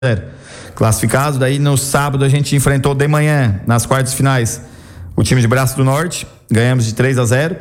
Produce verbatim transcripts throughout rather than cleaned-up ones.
classificados. Daí no sábado a gente enfrentou de manhã, nas quartas finais, o time de Braço do Norte, ganhamos de três a zero.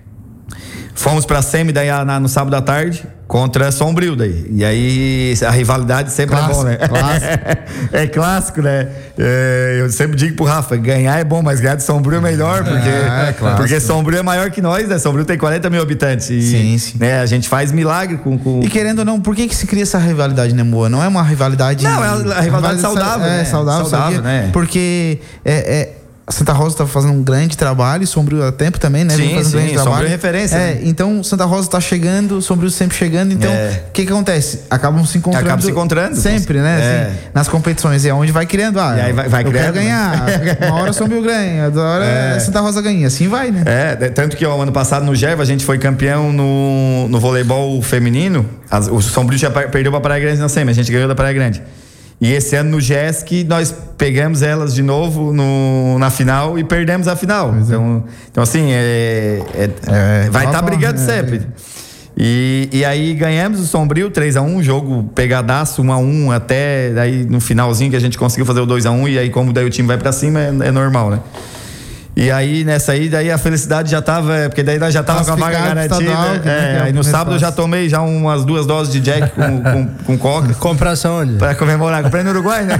Fomos pra semi daí na, no sábado à tarde contra Sombrio daí. E aí a rivalidade sempre clássico, é bom, né? Clássico. É clássico, né? É, eu sempre digo pro Rafa, ganhar é bom, mas ganhar de Sombrio é melhor, porque, é, é porque Sombrio é maior que nós, né? Sombrio tem quarenta mil habitantes. E, sim, sim. Né, a gente faz milagre com, com... E querendo ou não, por que que se cria essa rivalidade, né, Moa? Não é uma rivalidade... Não, é a rivalidade, rivalidade saudável, é, né? saudável, saudável, né? Porque é... é Santa Rosa está fazendo um grande trabalho, Sombrio há tempo também, né? Sim, um sim, grande trabalho. Sombrio é referência. É, né? Então Santa Rosa está chegando, Sombrio sempre chegando, então o é. que que acontece? Acabam se encontrando. Acabam se encontrando. Sempre, né? É. Assim, nas competições, é onde vai criando. Ah, e aí vai, vai eu criando, quero ganhar. Uma hora Sombrio ganha, outra hora é. Santa Rosa ganha. Assim vai, né? É, tanto que ó, ano passado no Gerva a gente foi campeão no, no voleibol feminino. As, o Sombrio já perdeu pra Praia Grande na semi, a gente ganhou da Praia Grande. E esse ano no G E S C nós pegamos elas de novo no, na final e perdemos a final. Então, então assim, é, é, é, vai estar tá brigando é, sempre. É. E, e aí ganhamos o Sombrio três a um, jogo pegadaço, um a um, até daí no finalzinho que a gente conseguiu fazer o dois a um, e aí como daí o time vai pra cima é, é normal, né? E aí, nessa aí, daí a felicidade já tava, porque daí nós já tava com a vaga garantida. Estadual, é, aí no sábado eu já tomei já umas duas doses de Jack com, com, com coca. Compração onde? Pra comemorar. Comprei no Uruguai, né?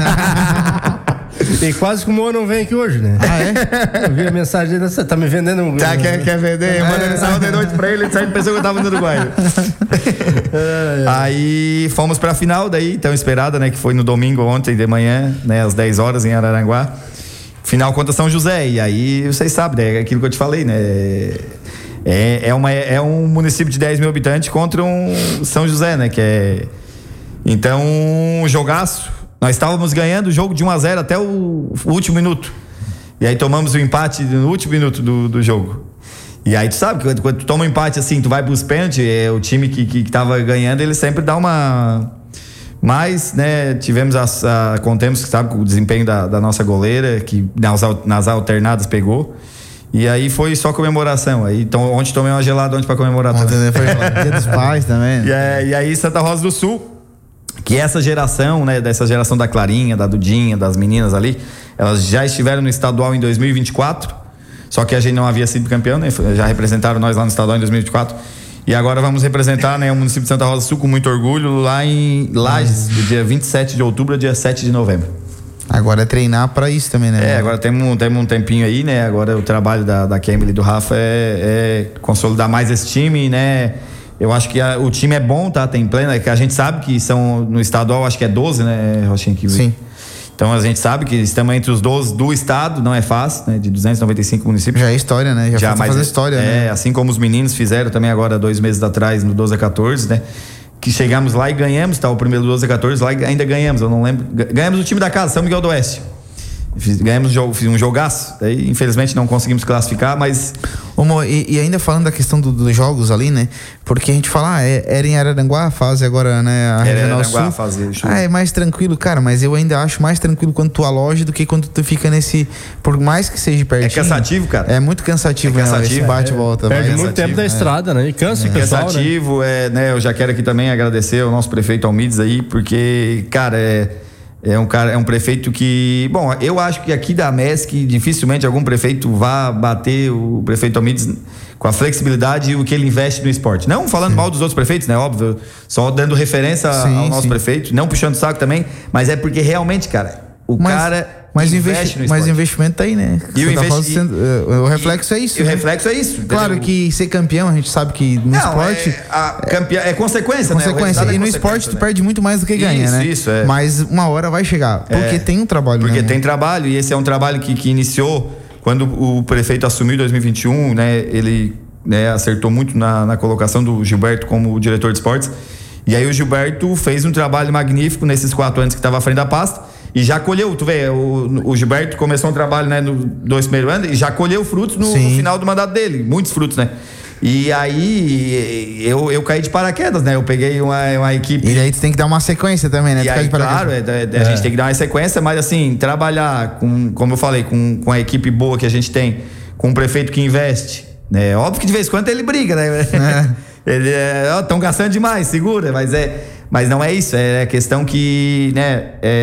E quase que o Moa não vem aqui hoje, né? Ah, é? Eu vi a mensagem dessa, tá me vendendo um... Tá, quer, quer vender? Eu mandei mensagem de noite pra ele, ele saiu, pensou que eu tava no Uruguai. é, é. Aí fomos pra final daí, tão esperada, né? Que foi no domingo ontem de manhã, né? Às dez horas em Araranguá. Final contra São José, e aí vocês sabem, né? É aquilo que eu te falei, né? É, é, uma, é um município de dez mil habitantes contra um São José, né? Que é... Então, um jogaço. Nós estávamos ganhando o jogo de um a zero até o, o último minuto. E aí tomamos o empate no último minuto do, do jogo. E aí tu sabe que quando tu toma um empate assim, tu vai pros pênaltis, é, o time que, que, que tava ganhando, ele sempre dá uma... Mas, né, tivemos a, a contemos, sabe, o desempenho da, da nossa goleira, que nas, nas alternadas pegou. E aí foi só comemoração. Aí, então, ontem tomei uma gelada ontem pra comemorar. Ontem foi Dia dos Pais também. E, é, e aí, Santa Rosa do Sul, que essa geração, né, dessa geração da Clarinha, da Dudinha, das meninas ali, elas já estiveram no estadual em dois mil e vinte e quatro. Só que a gente não havia sido campeão, né? Já representaram nós lá no estadual em dois mil e vinte e quatro. E agora vamos representar, né, o município de Santa Rosa do Sul com muito orgulho lá em Lages, do dia vinte e sete de outubro a dia sete de novembro. Agora é treinar pra isso também, né? É, agora temos, temos um tempinho aí, né? Agora o trabalho da, da Kemble e do Rafa é, é consolidar mais esse time, né? Eu acho que a, o time é bom, tá? Tem plena, que a gente sabe que são no estadual, acho que é doze, né, Rochinho? Que... Sim. Então a gente sabe que estamos entre os doze do estado, não é fácil, né? De duzentos e noventa e cinco municípios. Já é história, né? Já, Já fazer história, é, né? É, assim como os meninos fizeram também agora dois meses atrás, no doze a quatorze, né? Que chegamos lá e ganhamos, tá? O primeiro doze a quatorze, lá e ainda ganhamos, eu não lembro. Ganhamos o time da casa, São Miguel do Oeste. Fiz, ganhamos um, jogo, fiz um jogaço, daí infelizmente não conseguimos classificar, mas... Ô, e, e ainda falando da questão do, dos jogos ali, né? Porque a gente fala, ah, é, era em Araranguá a fase agora, né? A era Regional Araranguá Sul. A fase, ah, é mais tranquilo, cara, mas eu ainda acho mais tranquilo quando tu aloja do que quando tu fica nesse... Por mais que seja pertinho... É cansativo, cara. É muito cansativo, é cansativo, né? Esse bate e volta. Perde vai. muito tempo da é. estrada, né? E cansa é. o pessoal, cansativo, né? É, né? Eu já quero aqui também agradecer ao nosso prefeito Almides aí, porque, cara, é... É um cara, é um prefeito que, bom, eu acho que aqui da M E S C dificilmente algum prefeito vá bater o prefeito Almides com a flexibilidade e o que ele investe no esporte. Não falando sim. mal dos outros prefeitos, né? Óbvio, só dando referência sim, ao nosso sim. prefeito, não puxando o saco também, mas é porque realmente, cara, o mas, cara mas investe investi- no esporte. Mas investimento tá aí, né? E o, investi- sendo, uh, o reflexo e, é isso. E né? o reflexo é isso. Claro entendeu? que ser campeão, a gente sabe que no não, esporte... É, a campeã, é consequência, é consequência. né? E é no esporte tu né? perde muito mais do que ganha, isso, né? Isso, é. Mas uma hora vai chegar. Porque é, tem um trabalho, Porque né? tem trabalho, e esse é um trabalho que, que iniciou quando o prefeito assumiu em dois mil e vinte e um, né? Ele né, acertou muito na, na colocação do Gilberto como diretor de esportes. E aí o Gilberto fez um trabalho magnífico nesses quatro anos que estava à frente da pasta. E já colheu, tu vê, o, o Gilberto começou um trabalho, né, no dois primeiros anos e já colheu frutos no, no final do mandato dele, muitos frutos, né? E aí eu, eu caí de paraquedas, né? Eu peguei uma, uma equipe. E aí tu tem que dar uma sequência também, né? E aí, claro, é, é, a é. gente tem que dar uma sequência, mas assim, trabalhar com, como eu falei, com, com a equipe boa que a gente tem, com um prefeito que investe, né? Óbvio que de vez em quando ele briga, né? É. Ele é, ó, tão gastando demais, segura, mas é. Mas não é isso, é a questão que, né, é,